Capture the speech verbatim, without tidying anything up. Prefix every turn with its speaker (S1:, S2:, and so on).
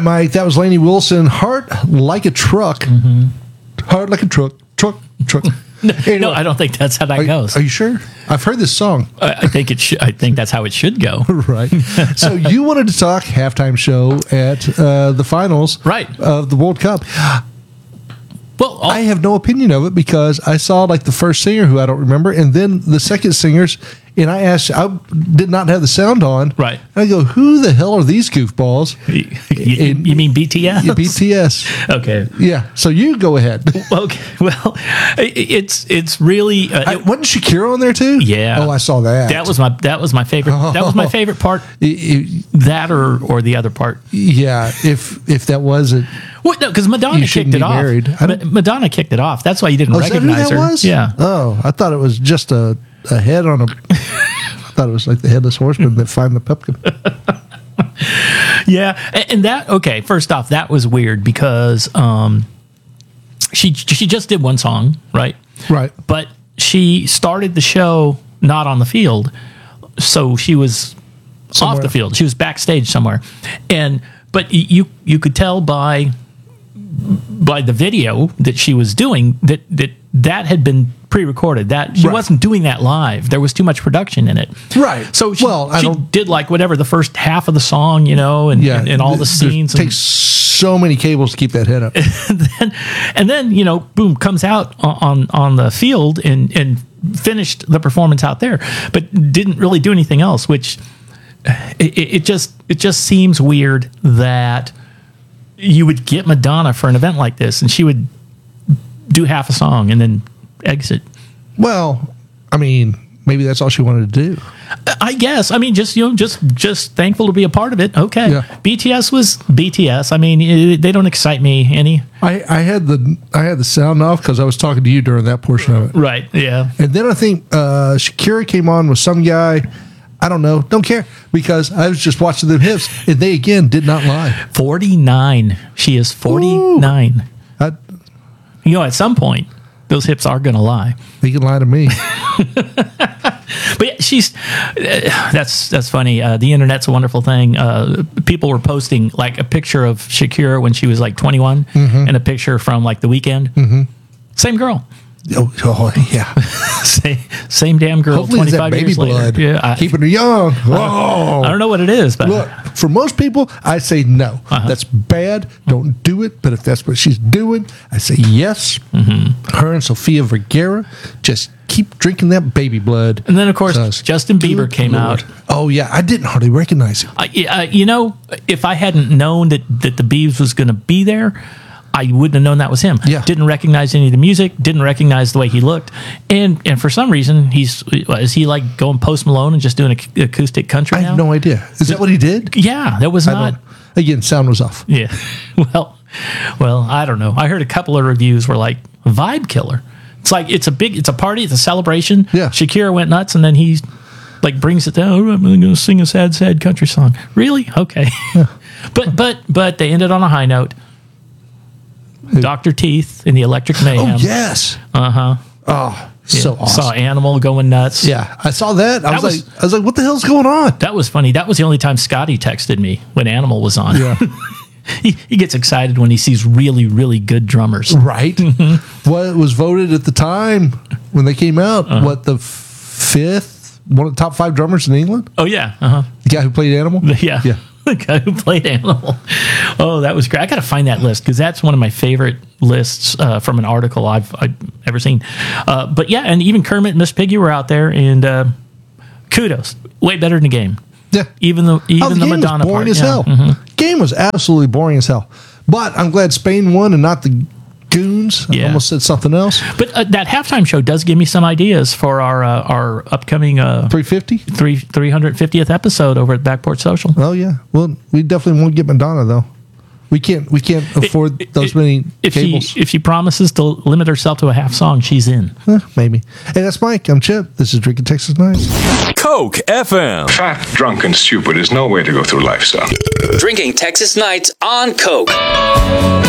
S1: right, Mike. That was Lainey Wilson. Heart Like a Truck. Mm-hmm. Heart Like a Truck. Truck. Truck.
S2: No, anyway, no, I don't think that's how that
S1: are,
S2: goes.
S1: Are you sure? I've heard this song.
S2: I, I think it. Sh- I think that's how it should go.
S1: Right. So you wanted to talk halftime show at uh, the finals,
S2: right.
S1: of the World Cup.
S2: Well, I'll,
S1: I have no opinion of it because I saw like the first singer, who I don't remember, and then the second singers. And I asked, I did not have the sound on.
S2: Right.
S1: And I go, who the hell are these goofballs?
S2: You,
S1: and,
S2: you mean B T S?
S1: Yeah, B T S.
S2: Okay.
S1: Yeah. So you go ahead.
S2: Okay. Well, it's it's really uh,
S1: I, wasn't Shakira on there too?
S2: Yeah.
S1: Oh, I saw that.
S2: That was my that was my favorite. Oh. That was my favorite part.
S1: It, it,
S2: that or or the other part.
S1: Yeah. If if that wasn't.
S2: Well, no, because Madonna kicked it off. Ma- Madonna kicked it off. That's why you didn't
S1: oh,
S2: recognize
S1: is that who that
S2: her.
S1: Was?
S2: Yeah.
S1: Oh, I thought it was just a, a head on a. I thought it was like the headless horseman that find the pumpkin.
S2: Yeah, and, and that okay. First off, that was weird because um, she she just did one song, right?
S1: Right.
S2: But she started the show not on the field, so she was somewhere off the field. She was backstage somewhere, and but you you could tell by. by the video that she was doing that that that had been pre-recorded, that she right. wasn't doing that live. There was too much production in it,
S1: right?
S2: So she,
S1: well, I
S2: she
S1: don't,
S2: did like whatever the first half of the song, you know, and,
S1: yeah,
S2: and, and all the scenes.
S1: It takes so many cables to keep that head up.
S2: and, then, and then you know, boom, comes out on on the field and and finished the performance out there, but didn't really do anything else. Which it, it just it just seems weird that you would get Madonna for an event like this, and she would do half a song and then exit.
S1: Well, I mean, maybe that's all she wanted to do.
S2: I guess. I mean, just you know, just just thankful to be a part of it. Okay.
S1: Yeah.
S2: B T S was B T S. I mean, they don't excite me any.
S1: I, I had the I had the sound off because I was talking to you during that portion of it.
S2: Right. Yeah.
S1: And then I think uh, Shakira came on with some guy. I don't know. Don't care because I was just watching them hips, and they again did not lie.
S2: Forty-nine. She is forty-nine.
S1: I,
S2: you know, at some point, those hips are going to lie.
S1: They can lie to me.
S2: But yeah, she's uh, that's that's funny. Uh, the internet's a wonderful thing. Uh, people were posting like a picture of Shakira when she was like twenty-one, mm-hmm. and a picture from like The Weeknd. Mm-hmm. Same girl.
S1: Oh, oh yeah,
S2: same, same damn girl.
S1: Hopefully
S2: twenty-five
S1: baby
S2: years
S1: blood.
S2: later, yeah, I,
S1: keeping her young. Oh.
S2: I don't know what it is, but
S1: look, for most people, I say no. Uh-huh. That's bad. Don't do it. But if that's what she's doing, I say yes. Mm-hmm. Her and Sofia Vergara just keep drinking that baby blood.
S2: And then, of course, so, Justin Bieber came
S1: Lord.
S2: out.
S1: Oh yeah, I didn't hardly recognize him.
S2: Uh, uh, you know, if I hadn't known that that the Biebs was going to be there, I wouldn't have known that was him.
S1: Yeah.
S2: Didn't recognize any of the music, didn't recognize the way he looked. And and for some reason, he's is he like going Post Malone and just doing ac- acoustic country
S1: I
S2: now?
S1: have no idea. Is that what he did?
S2: Yeah, that was
S1: I
S2: not.
S1: don't, again, sound was off.
S2: Yeah. Well, well, I don't know. I heard a couple of reviews were like, vibe killer. It's like, it's a big, it's a party, it's a celebration.
S1: Yeah.
S2: Shakira went nuts and then he like brings it down. Oh, I'm going to sing a sad, sad country song. Really? Okay. Yeah. but, but, but they ended on a high note. Doctor Teeth in the Electric Mayhem.
S1: Oh, yes.
S2: Uh-huh.
S1: Oh,
S2: Yeah.
S1: so awesome.
S2: Saw Animal going nuts.
S1: Yeah, I saw that. I
S2: That
S1: was,
S2: was-
S1: like, I was like, what the hell's going on?
S2: That was funny. That was the only time Scotty texted me when Animal was on.
S1: Yeah.
S2: he, he gets excited when he sees really, really good drummers.
S1: Right. What was voted at the time when they came out?
S2: Uh-huh.
S1: What, the fifth, one of the top five drummers in England?
S2: Oh, yeah. Uh-huh.
S1: The guy who played Animal?
S2: Yeah.
S1: Yeah.
S2: The guy who played Animal. Oh, that was great. I got to find that list because that's one of my favorite lists uh, from an article I've, I've ever seen. Uh, but yeah, and even Kermit and Miss Piggy were out there, and uh, kudos. Way better than the game.
S1: Yeah.
S2: Even the even
S1: Oh, the,
S2: the
S1: game
S2: Madonna
S1: was boring
S2: part.
S1: as
S2: yeah.
S1: hell.
S2: Mhm.
S1: Game was absolutely boring as hell. But I'm glad Spain won and not the Goons. I
S2: Yeah.
S1: almost said something else.
S2: But uh, that halftime show does give me some ideas for our uh, our upcoming uh,
S1: three fifty?
S2: three three hundred fiftieth episode over at Backport Social.
S1: Oh yeah. Well, we definitely won't get Madonna though. We can't. We can't afford
S2: It-
S1: those
S2: it-
S1: many
S2: if
S1: cables.
S2: she if she promises to limit herself to a half song, she's in.
S1: Eh, maybe. Hey, that's Mike. I'm Chip. This is Drinking Texas Nights.
S3: Coke F M.
S4: Fat, drunk, and stupid is no way to go through life, son.
S5: Drinking Texas Nights on Coke.